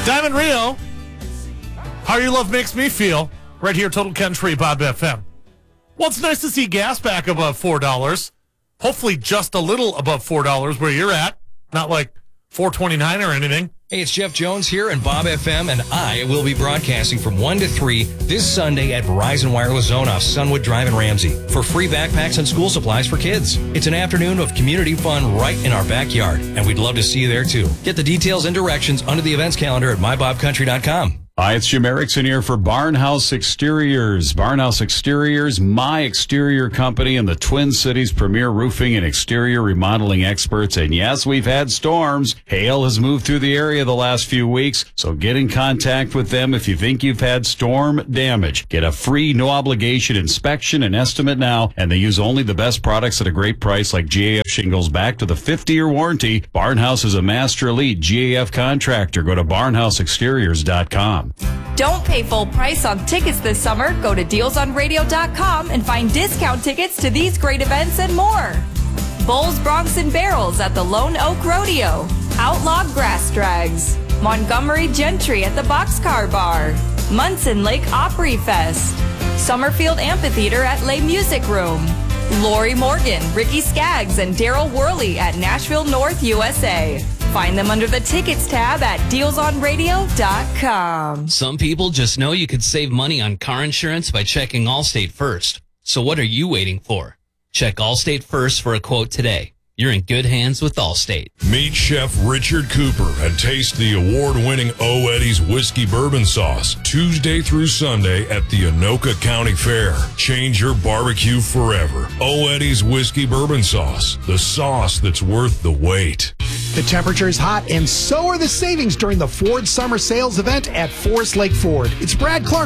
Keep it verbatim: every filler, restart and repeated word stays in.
Diamond Rio, How Your Love Makes Me Feel, right here, Total Country, Bob F M. Well, it's nice to see gas back above four dollars. Hopefully just a little above four dollars where you're at. Not like four twenty-nine or anything. Hey, it's Jeff Jones here in Bob F M, and I will be broadcasting from one to three this Sunday at Verizon Wireless Zone off Sunwood Drive in Ramsey for free backpacks and school supplies for kids. It's an afternoon of community fun right in our backyard, and we'd love to see you there too. Get the details and directions under the events calendar at my bob country dot com. Hi, it's Jim Erickson here for Barnhouse Exteriors. Barnhouse Exteriors, my exterior company and the Twin Cities' premier roofing and exterior remodeling experts. And yes, we've had storms. Hail has moved through the area the last few weeks, so get in contact with them if you think you've had storm damage. Get a free, no-obligation inspection and estimate now, and they use only the best products at a great price like G A F shingles back to the fifty-year warranty. Barnhouse is a Master Elite G A F contractor. Go to barnhouse exteriors dot com. Don't pay full price on tickets this summer. Go to deals on radio dot com and find discount tickets to these great events and more. Bulls, Bronx, and Barrels at the Lone Oak Rodeo. Outlaw Grass Drags. Montgomery Gentry at the Boxcar Bar. Munson Lake Opry Fest. Summerfield Amphitheater at Les Music Room. Lori Morgan, Ricky Skaggs, and Daryl Worley at Nashville North, U S A. Find them under the tickets tab at deals on radio dot com. Some people just know you could save money on car insurance by checking Allstate first. So what are you waiting for? Check Allstate first for a quote today. You're in good hands with Allstate. Meet Chef Richard Cooper and taste the award-winning O. Eddie's Whiskey Bourbon Sauce Tuesday through Sunday at the Anoka County Fair. Change your barbecue forever. O. Eddie's Whiskey Bourbon Sauce, the sauce that's worth the wait. The temperature is hot, and so are the savings during the Ford Summer Sales event at Forest Lake Ford. It's Brad Clark